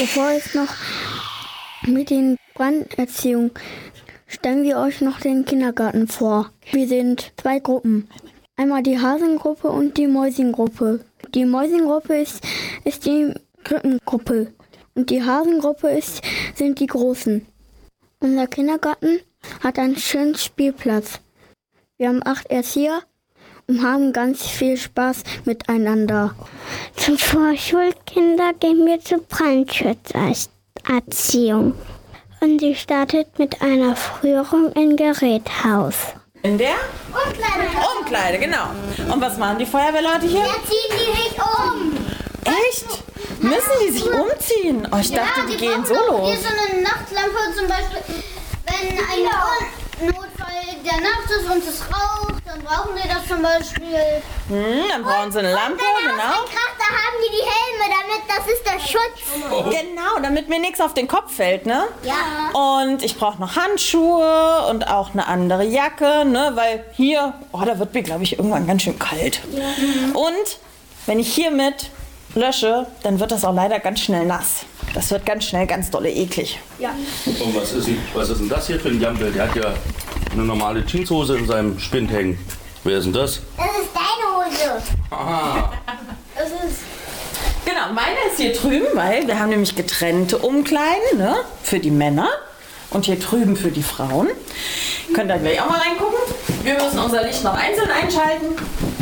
Bevor es noch mit den Branderziehung stellen wir euch noch den Kindergarten vor. Wir sind 2 Gruppen. Einmal die Hasengruppe und die Mäusengruppe. Die Mäusengruppe ist die Krippengruppe und die Hasengruppe sind die Großen. Unser Kindergarten hat einen schönen Spielplatz. Wir haben 8 Erzieher und haben ganz viel Spaß miteinander. Zum Vorschulkinder gehen wir zur Brandschutzerziehung. Und sie startet mit einer Führung im Geräthaus. In der? Umkleide, genau. Und was machen die Feuerwehrleute hier? Ja, ziehen die sich um. Echt? Müssen die sich umziehen? Oh, ich dachte, die gehen so los. Hier so eine Nachtlampe zum Beispiel. Wenn ein Notfall der Nacht ist und es raucht, dann brauchen die das zum Beispiel. Dann brauchen sie eine Lampe, genau. Da haben die Helme, das ist der Schutz. Genau, damit mir nichts auf den Kopf fällt, ne? Ja. Und ich brauche noch Handschuhe und auch eine andere Jacke, ne? Weil hier, da wird mir, glaube ich, irgendwann ganz schön kalt. Ja. Und wenn ich hiermit lösche, dann wird das auch leider ganz schnell nass. Das wird ganz schnell ganz dolle eklig. Ja. Und was ist denn das hier für ein Jampel? Der hat ja eine normale Jeanshose in seinem Spind hängen. Wer ist denn das? Das ist deine Hose. Aha. Das ist... Genau, meine ist hier drüben, weil wir haben nämlich getrennte Umkleiden, ne? Für die Männer und hier drüben für die Frauen. Könnt ihr gleich auch mal reingucken. Wir müssen unser Licht noch einzeln einschalten.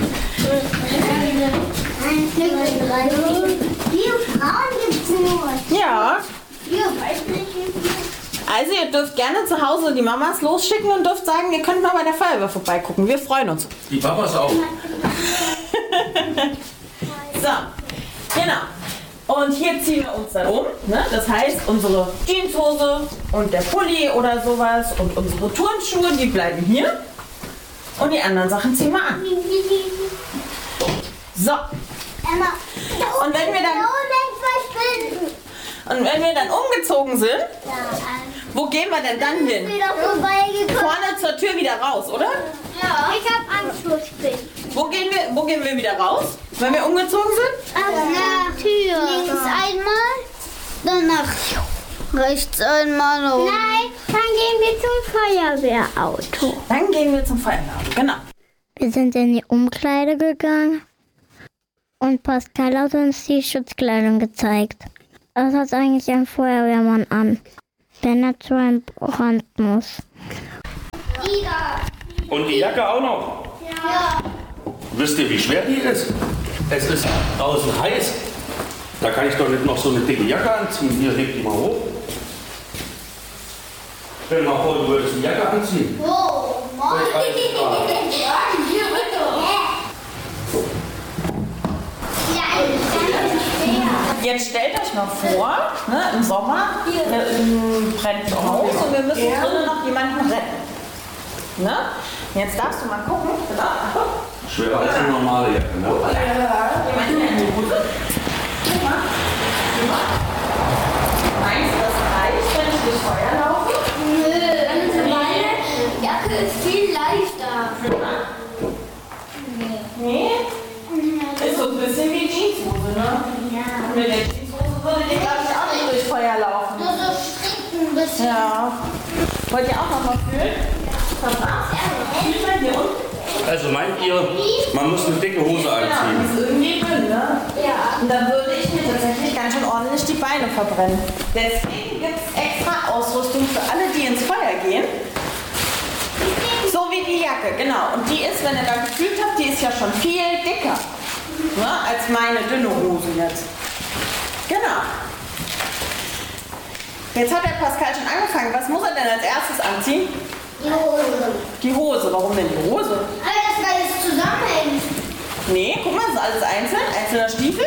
4 Frauen gibt's nur. Ja. 4 weibliche. Also ihr dürft gerne zu Hause die Mamas losschicken und dürft sagen, ihr könnt mal bei der Feuerwehr vorbeigucken. Wir freuen uns. Die Papas auch. So, genau. Und hier ziehen wir uns dann um. Ne? Das heißt, unsere Jeanshose und der Pulli oder sowas und unsere Turnschuhe, die bleiben hier. Und die anderen Sachen ziehen wir an. So. Und wenn wir dann umgezogen sind, wo gehen wir denn dann hin? Vorne zur Tür wieder raus, oder? Ja. Ich hab Angst vor Spinnen. Wo gehen wir wieder raus, wenn wir umgezogen sind? Nach Tür. Links einmal, dann nach rechts einmal. Nein, dann gehen wir zum Feuerwehrauto. Dann gehen wir zum Feuerwehrauto, genau. Wir sind in die Umkleide gegangen und Pascal hat uns die Schutzkleidung gezeigt. Was hat eigentlich ein Feuerwehrmann an, wenn er zu einem Brand muss? Und die Jacke auch noch? Ja. Wisst ihr, wie schwer die ist? Es ist draußen heiß. Da kann ich doch nicht noch so eine dicke Jacke anziehen. Hier, heb die mal hoch. Stell dir mal vor, du würdest eine Jacke anziehen. Oh, Mann. Jetzt stellt euch mal vor, ne, im Sommer brennt ein Haus und wir müssen drinnen noch jemanden retten. Ne? Jetzt darfst du mal gucken. Schwerer als eine normale Jacke, ne? Guck mal. Meinst du, das reicht, wenn ich durch Feuer laufe? Nö, meine Jacke ist viel leichter. Nee? Ist so ein bisschen wie Jeanshose, ne? Ja. Mit der Jeanshose würde ich, glaube ich, auch nicht durch Feuer laufen. Nur so stricken ein bisschen. Ja. Wollt ihr auch noch mal fühlen? Fühlt mal hier unten? Also meint ihr, man muss eine dicke Hose Genau, anziehen? die ist irgendwie dünn, ne? Ja. Und dann würde ich mir tatsächlich ganz schön ordentlich die Beine verbrennen. Deswegen gibt es extra Ausrüstung für alle, die ins Feuer gehen. So wie die Jacke, genau. Und die ist, wenn ihr da gefühlt habt, die ist ja schon viel dicker, ne, als meine dünne Hose jetzt. Genau. Jetzt hat der Pascal schon angefangen. Was muss er denn als erstes anziehen? Die Hose. Die Hose. Warum denn die Hose? Weil es zusammenhängt. Nee, guck mal, das ist alles einzeln. Einzelner Stiefel.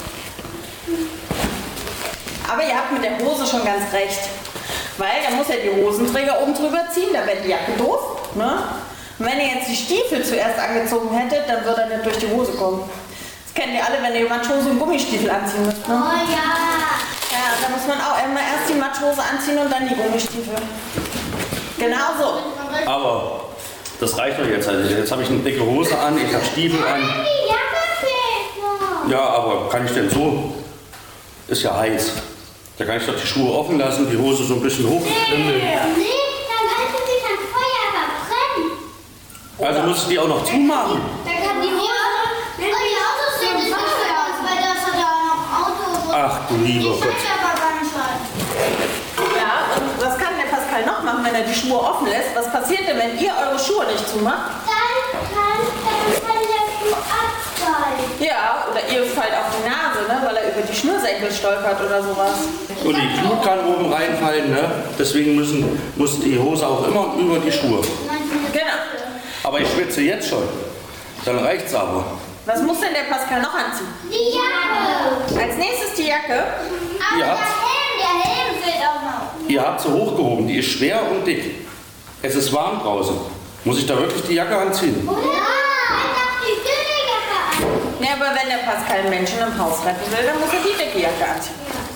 Aber ihr habt mit der Hose schon ganz recht. Weil da muss ja die Hosenträger oben drüber ziehen, da wäre die Jacke doof. Ne? Und wenn ihr jetzt die Stiefel zuerst angezogen hättet, dann würde er nicht durch die Hose kommen. Das kennt ihr alle, wenn ihr Matschhose und Gummistiefel anziehen müsst. Ne? Oh ja. Ja, da muss man auch immer erst die Matschhose anziehen und dann die Gummistiefel. Genau so. Aber das reicht doch jetzt. Also jetzt habe ich eine dicke Hose an, ich habe Stiefel an. Die Jacke fehlt noch. Ja, aber kann ich denn so? Ist ja heiß. Da kann ich doch die Schuhe offen lassen, die Hose so ein bisschen hoch. Nee, dann kannst du dich ans Feuer verbrennen. Also muss ich die auch noch zumachen. Da kann die Hose. Und die Autos sind nicht aus, weil das hat ja auch noch Autos. Ach du lieber Gott. Aber ganz schön. Ja, und was kann der Pascal noch machen, wenn er die Schuhe offen lässt? Was passiert denn, wenn ihr eure Schuhe nicht zumacht? Dann kann der Schuh abfallen. Ja, oder ihr fallt auf die Nase, ne, weil er über die Schnürsenkel stolpert oder sowas. Und die Glut kann oben reinfallen, ne? Deswegen muss die Hose auch immer über die Schuhe. Genau. Aber ich schwitze jetzt schon. Dann reicht's aber. Was muss denn der Pascal noch anziehen? Die Jacke. Als nächstes die Jacke. Aber Ja. der Helm fehlt auch noch. Ihr habt sie hochgehoben, die ist schwer und dick. Es ist warm draußen. Muss ich da wirklich die Jacke anziehen? Ja, ich die dünne Jacke an. Ja, aber wenn der Pascal Menschen im Haus retten will, dann muss er die dicke Jacke anziehen.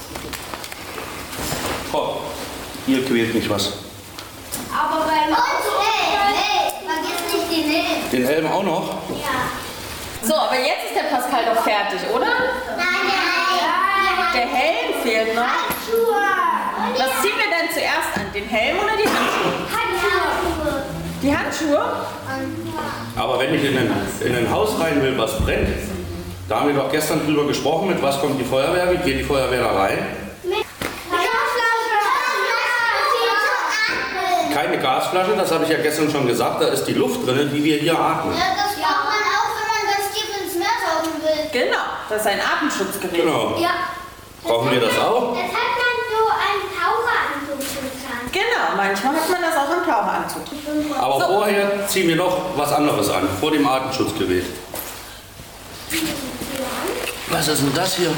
Oh, hier quält mich was. Aber beim hey, vergiss nicht den Helm. Den Helm auch noch? Ja. So, aber jetzt ist der Pascal doch fertig, oder? Nein. Der Helm fehlt noch. Handschuhe. Was ziehen wir denn zuerst an? Den Helm oder die Handschuhe? Handschuhe. Die Handschuhe? Aber wenn ich in ein Haus rein will, was brennt, da haben wir doch gestern drüber gesprochen, mit was kommt die Feuerwehr, wie geht die Feuerwehr da rein? Keine Gasflasche, das habe ich ja gestern schon gesagt, da ist die Luft drin, die wir hier atmen. Ja, das braucht man auch, wenn man ganz tief ins Meer tauchen will. Genau, das ist ein Atemschutzgerät. Genau. Ja. Brauchen wir das auch? Das hat man so einen Taucheranzug getan. Genau, manchmal hat man das auch im Taucheranzug. Aber So. vorher ziehen wir noch was anderes an, vor dem Atemschutzgerät. Was ist denn das hier? Wo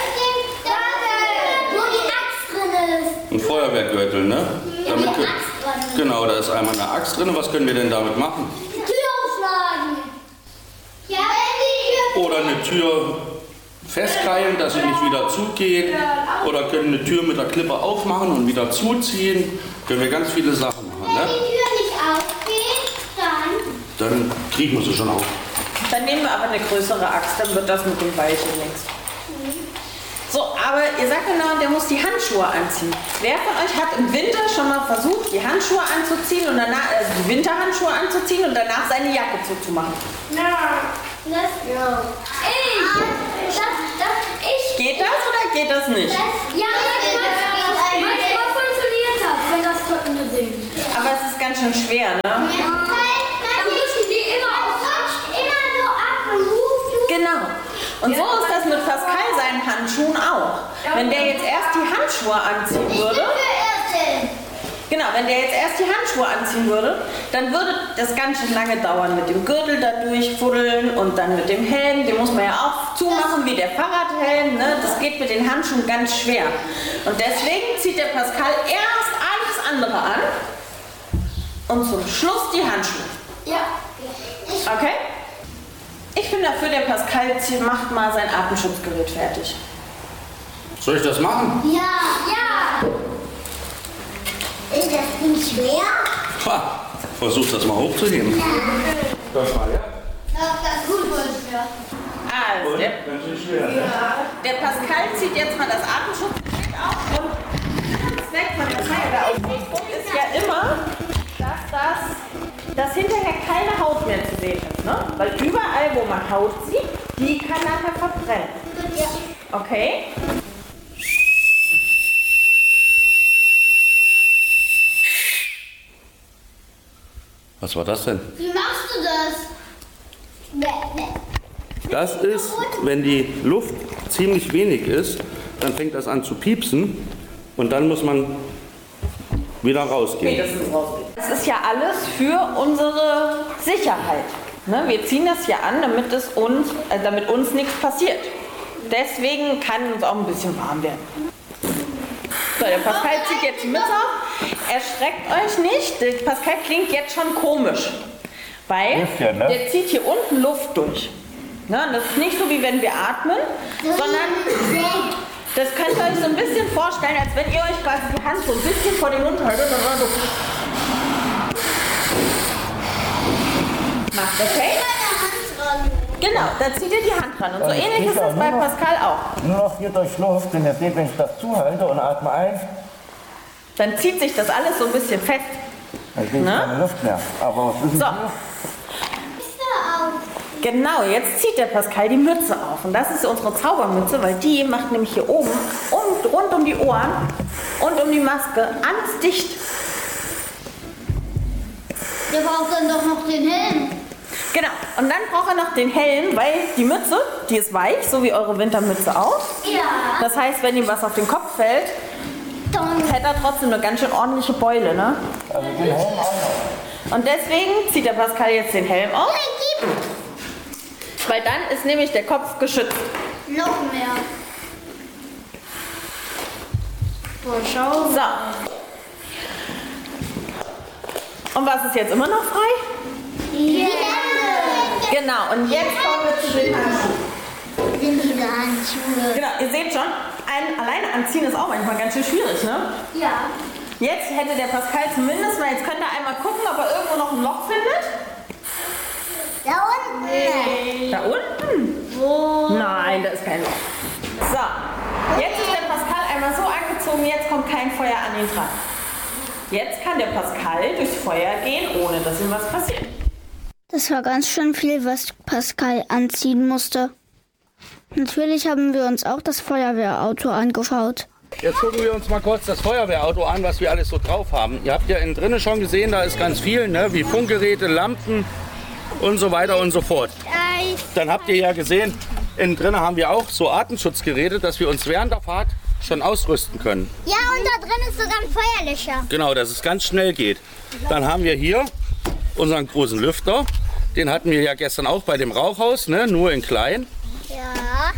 die Axt drin ist. Ein Feuerwehrgürtel, ne? Damit Axt dran. genau, da ist einmal eine Axt drin. Was können wir denn damit machen? Die Tür aufschlagen. Ja, wenn die Tür. Oder eine Tür festkeilen, dass sie nicht wieder zugeht. Oder können eine Tür mit der Klippe aufmachen und wieder zuziehen. Können wir ganz viele Sachen machen, Wenn ne? die Tür nicht aufgeht, dann. Dann kriegen wir sie schon auf. Dann nehmen wir aber eine größere Axt, dann wird das mit dem Beilchen nichts. So, aber ihr sagt genau, der muss die Handschuhe anziehen. Wer von euch hat im Winter schon mal versucht, die Handschuhe anzuziehen und danach, also die Winterhandschuhe anzuziehen und danach seine Jacke zuzumachen? Geht das oder geht das nicht? Aber es ist ganz schön schwer, ne? Genau. Und so ist das mit Pascal seinen Handschuhen auch. Wenn der jetzt erst die Handschuhe anziehen würde, genau, wenn der jetzt erst die Handschuhe anziehen würde, dann würde das ganz schön lange dauern mit dem Gürtel da durchfuddeln und dann mit dem Helm, den muss man ja auch zumachen wie der Fahrradhelm, ne? Das geht mit den Handschuhen ganz schwer. Und deswegen zieht der Pascal erst alles andere an und zum Schluss die Handschuhe. Okay? Ich bin dafür, der Pascal macht mal sein Atemschutzgerät fertig. Soll ich das machen? Ist das nicht schwer? Ha, versuch das mal hochzuheben. Das mal, ja. Das ist gut, ja. Also, der Ganz schön schwer, ne? Der Pascal zieht jetzt mal das Atemschutzgerät auf und der Zweck von der Feuerwehrausrüstung ist ja immer, dass hinterher keine Haut mehr zu sehen ist. Ne? Weil überall, wo man Haut sieht, die kann nachher verbrennen. Okay? Was war das denn? Wie machst du das? Das ist, wenn die Luft ziemlich wenig ist, dann fängt das an zu piepsen und dann muss man wieder rausgehen. Das ist ja alles für unsere Sicherheit. Ne? Wir ziehen das ja an, damit uns nichts passiert. Deswegen kann uns auch ein bisschen warm werden. So, der Pascal zieht jetzt die Mütze auf. Erschreckt euch nicht, der Pascal klingt jetzt schon komisch. Weil der zieht hier unten Luft durch. Ne? Und das ist nicht so, wie wenn wir atmen, sondern das könnt ihr euch so ein bisschen vorstellen, als wenn ihr euch quasi die Hand so ein bisschen vor den Mund haltet. Macht, okay? Genau, da zieht ihr die Hand dran. Und so ähnlich ist das bei Pascal auch. Nur noch hier durch Luft, denn ihr seht, wenn ich das zuhalte und atme ein, Dann zieht sich das alles so ein bisschen fest. dann kriege ich keine Luft mehr. Aber was wissen So. Sie? Genau, jetzt zieht der Pascal die Mütze auf. Und das ist unsere Zaubermütze, weil die macht nämlich hier oben rund um die Ohren und um die Maske ganz dicht. Der braucht dann doch noch den Helm. Genau, und dann braucht er noch den Helm, weil die Mütze, die ist weich, so wie eure Wintermütze auch. Ja. Das heißt, wenn ihm was auf den Kopf fällt, dann hätte er trotzdem eine ganz schön ordentliche Beule, ne? Also den Helm auch noch. Und deswegen zieht der Pascal jetzt den Helm auf, weil dann ist nämlich der Kopf geschützt. Noch mehr. Boah, schau. So. Und was ist jetzt immer noch frei? Die Hände. Genau, und jetzt kommen wir zu den Handschuhen. Sind diese Handschuhe. Genau, ihr seht schon, ein alleine anziehen ist auch manchmal ganz schön schwierig, ne? Ja. Jetzt hätte der Pascal zumindest mal, jetzt könnt ihr einmal gucken, ob er irgendwo noch ein Loch findet. Da unten. Nee. Da unten? Wo? Nein, da ist kein Loch. So, jetzt ist der Pascal einmal so angezogen, jetzt kommt kein Feuer an ihn dran. Jetzt kann der Pascal durchs Feuer gehen, ohne dass ihm was passiert. Das war ganz schön viel, was Pascal anziehen musste. Natürlich haben wir uns auch das Feuerwehrauto angeschaut. Jetzt gucken wir uns mal kurz das Feuerwehrauto an, was wir alles so drauf haben. Ihr habt ja innen drinnen schon gesehen, da ist ganz viel, ne? Wie Funkgeräte, Lampen und so weiter und so fort. Dann habt ihr ja gesehen, innen drinnen haben wir auch so Atemschutzgeräte, dass wir uns während der Fahrt schon ausrüsten können. Ja, und da drin ist sogar ein Feuerlöscher. Genau, dass es ganz schnell geht. Dann haben wir hier unseren großen Lüfter. Den hatten wir ja gestern auch bei dem Rauchhaus, ne? Nur in klein. Ja.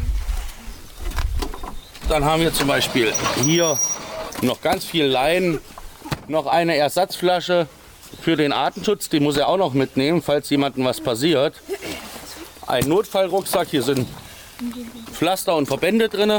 Dann haben wir zum Beispiel hier noch ganz viel Leinen, noch eine Ersatzflasche für den Atemschutz, die muss er auch noch mitnehmen, falls jemandem was passiert. Ein Notfallrucksack, hier sind Pflaster und Verbände drin.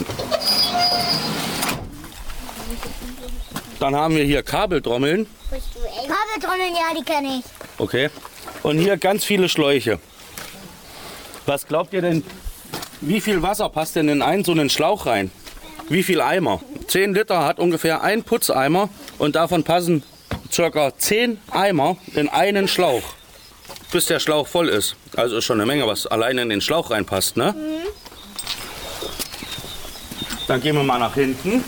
Dann haben wir hier Kabeltrommeln. Kabeltrommeln, ja, die kenne ich. Okay. Und hier ganz viele Schläuche. Was glaubt ihr denn, wie viel Wasser passt denn in einen so einen Schlauch rein? Wie viel Eimer? 10 Liter hat ungefähr ein Putzeimer und davon passen ca. 10 Eimer in einen Schlauch, bis der Schlauch voll ist. Also ist schon eine Menge, was alleine in den Schlauch reinpasst, ne? Mhm. Dann gehen wir mal nach hinten.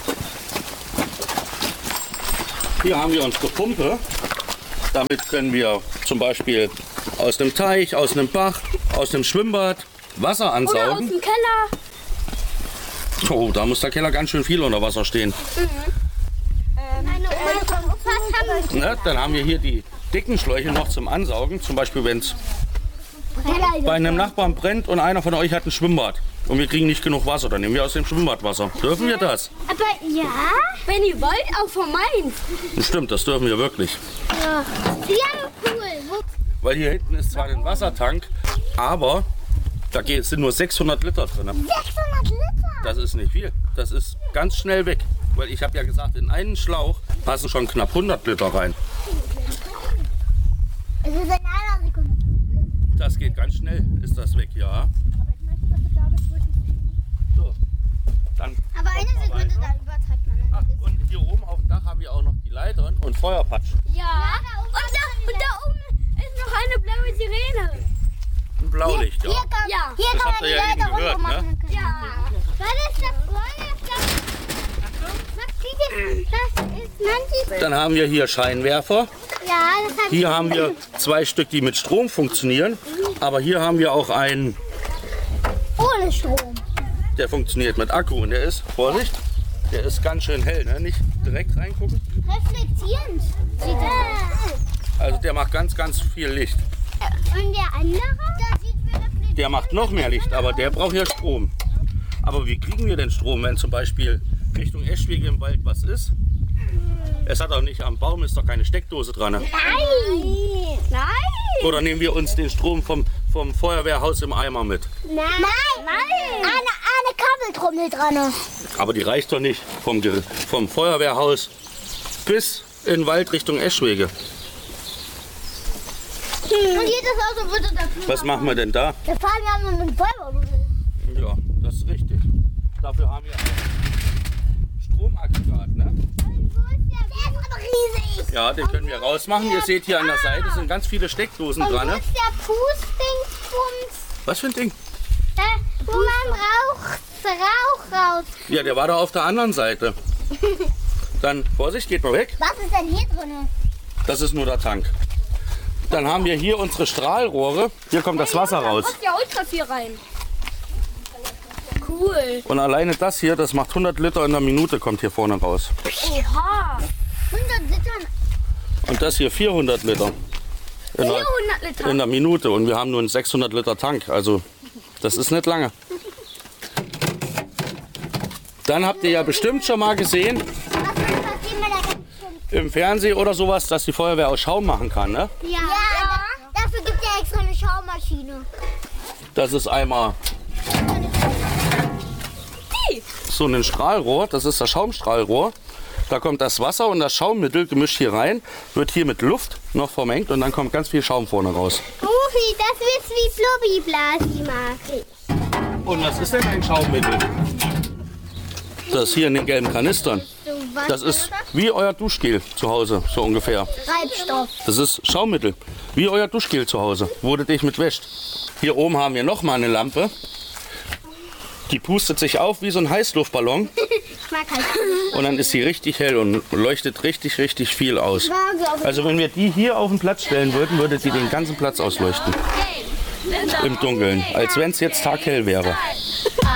Hier haben wir unsere Pumpe. Damit können wir zum Beispiel aus einem Teich, aus einem Bach, aus dem Schwimmbad Wasser ansaugen. Oder aus dem Keller. Oh, da muss der Keller ganz schön viel unter Wasser stehen. Meine Oma von Opas haben. Ne, dann haben wir hier die dicken Schläuche noch zum Ansaugen. Zum Beispiel, wenn es bei einem Nachbarn brennt und einer von euch hat ein Schwimmbad und wir kriegen nicht genug Wasser, dann nehmen wir aus dem Schwimmbadwasser. Dürfen wir das? Aber ja. Wenn ihr wollt, auch von meins. Stimmt, das dürfen wir wirklich. Ja, cool. Weil hier hinten ist zwar ein Wassertank, aber da sind nur 600 Liter drin. 600 Liter? Das ist nicht viel. Das ist ganz schnell weg. Weil ich habe ja gesagt, in einen Schlauch passen schon knapp 100 Liter rein. Es ist in einer Sekunde. Das geht ganz schnell, ist das weg, ja. So, dann Aber eine Sekunde, weiter. da übertreibt man. Ach, und hier oben auf dem Dach haben wir auch noch die Leitern und Feuerpatsch. Ja. Und da oben ist noch eine blaue Sirene. Ein Blaulicht, ja. Hier kann, Ja. hier Das kann habt man ihr die ja eben Leiter gehört, runter machen. ne? Ja. Was ist das Feuer? Das ist manches. Dann haben wir hier Scheinwerfer. Ja, das hat Hier haben wir 2 Stück, die mit Strom funktionieren. Aber hier haben wir auch einen, ohne Strom. der funktioniert mit Akku. Und der ist, Vorsicht, der ist ganz schön hell, ne? Nicht direkt reingucken. Reflektierend. Sieht das. Also der macht ganz, ganz viel Licht. Und der andere? Da sieht wir reflektiert. Der macht noch mehr Licht, aber der braucht ja Strom. Aber wie kriegen wir denn Strom, wenn zum Beispiel Richtung Eschwege im Wald was ist? Es hat doch nicht, am Baum ist doch keine Steckdose dran. Ne? Nein. Nein. Oder nehmen wir uns den Strom vom Feuerwehrhaus im Eimer mit? Nein. Eine Kabeltrommel dran. Aber die reicht doch nicht vom Feuerwehrhaus bis in den Wald Richtung Eschwege. Und hier das Auto würde dafür. Was machen wir denn da? Wir fahren ja nur mit dem Feuerwehrauto. Ja, das ist richtig. Dafür haben wir ein Stromaggregat, ne? Der ist aber riesig. Ja, den können wir rausmachen. Ihr seht hier an der Seite sind ganz viele Steckdosen Und dran. wo Ne? ist der Pustdingsbums? Was für ein Ding? Wo man Rauch raus. Ja, der war da auf der anderen Seite. Dann, Vorsicht, geht mal weg. Was ist denn hier drin? Das ist nur der Tank. Dann haben wir hier unsere Strahlrohre. Hier kommt das Wasser raus. Ja, ultra viel rein. Cool. Und alleine das hier, das macht 100 Liter in der Minute, kommt hier vorne raus. Oha. 100 Litern. Und das hier 400 Liter. 400 Liter. In der Minute. Und wir haben nur einen 600 Liter Tank. Also, das ist nicht lange. Dann habt ihr ja bestimmt schon mal gesehen, im Fernsehen oder sowas, dass die Feuerwehr aus Schaum machen kann. Ne? Ja. Dafür gibt es ja extra eine Schaumaschine. Das ist einmal so ein Strahlrohr, das ist das Schaumstrahlrohr. Da kommt das Wasser und das Schaummittel gemischt hier rein, wird hier mit Luft noch vermengt und dann kommt ganz viel Schaum vorne raus. Rufi, das ist wie Flubbi-Blasi, mag ich. Und was ist denn ein Schaummittel? Das hier in den gelben Kanistern. Das ist wie euer Duschgel zu Hause, so ungefähr. Treibstoff. Das ist Schaummittel, wie euer Duschgel zu Hause, wo du dich mit wäscht. Hier oben haben wir noch mal eine Lampe. Die pustet sich auf wie so ein Heißluftballon Ich mag halt. und dann ist sie richtig hell und leuchtet richtig, richtig viel aus. Also wenn wir die hier auf den Platz stellen würden, würde die den ganzen Platz ausleuchten. Im Dunkeln, als wenn es jetzt taghell wäre.